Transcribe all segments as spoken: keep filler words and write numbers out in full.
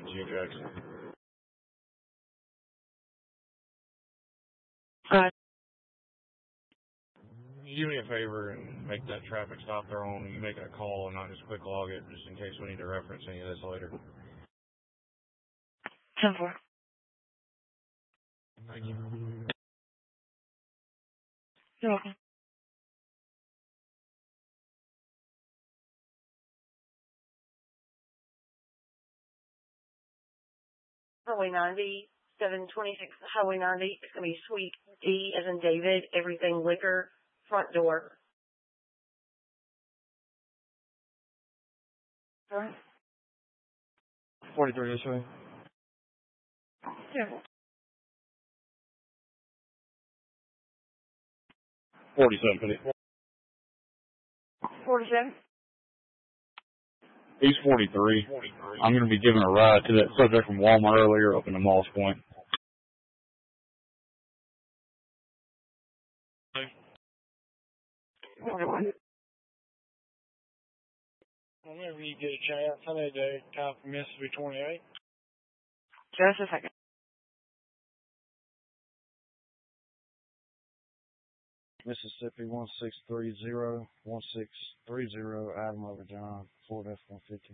you, Jackson. Uh, You do me a favor and make that traffic stop there on. You make a call and not just quick log it, just in case we need to reference any of this later. ten four. Thank you. You're welcome. Highway ninety, seven twenty-six Highway ninety. It's going to be Suite D as in David, everything liquor, front door. Alright. forty-three this way. Yeah. forty-seven. forty-seven. He's forty-three. I'm going to be giving a ride to that subject from Walmart earlier up in the Moss Point. Whenever you get a chance, I need to call from Mississippi twenty-eight. Just a second. Mississippi one six three zero, one six three zero, Adam over John, Ford F one fifty.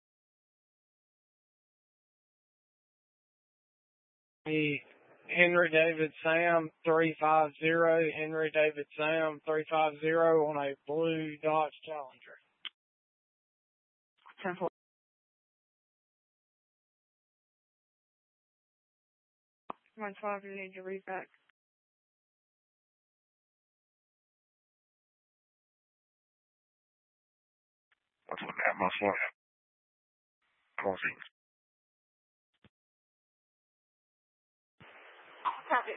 Hey, Henry David Sam three five zero, Henry David Sam three five zero on a blue Dodge Challenger. ten four. one twelve, you need to read back. That's what that must look. Coffee. Copy.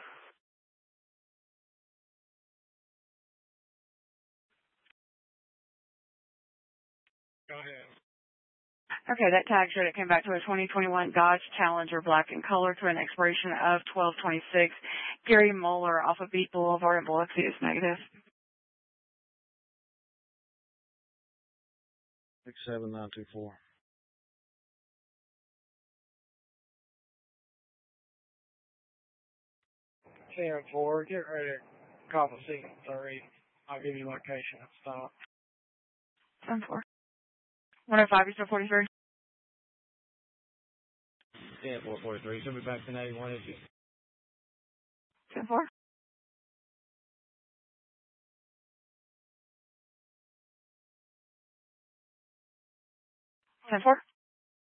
Go ahead. Okay, that tag showed it came back to a twenty twenty-one Dodge Challenger black in color to an expiration of twelve twenty-six. Gary Moeller off of Beat Boulevard in Biloxi is negative. six seven nine two four. ten four, get ready to call the signal three. I'll give you location and stop. ten four. one oh five, you still forty-three? Yeah, four forty-three. Should be back to eighty-one issue. ten four. ten four.